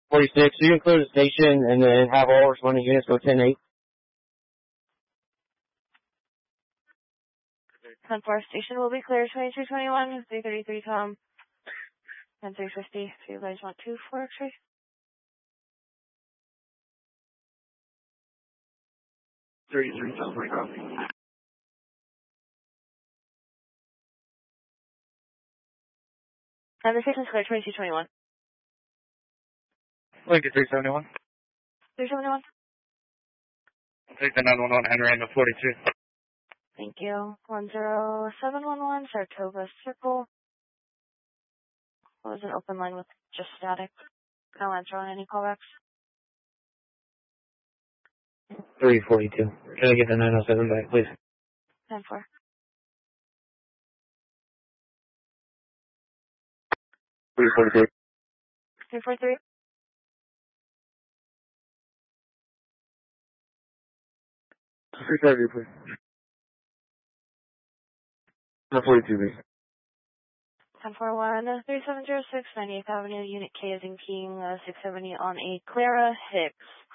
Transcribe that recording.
46. So you can clear the station and then have all responding units go 10-8. 10-4 station will be clear. 2221, 333 Tom, and 350. So you guys want 2 for X-ray? And the station's clear. 2221. Lincoln 371. 371. Take the 911 Henry into 42. Thank you. 10711, Saratoga Circle. What was an open line with just static? No answer on any callbacks. 342. Can I get the 907 back, please? 10-4. 343. 343. 370, please. 42, please. 1041, 3706, 98th Avenue, Unit K is in King, 670 on a Clara Hicks.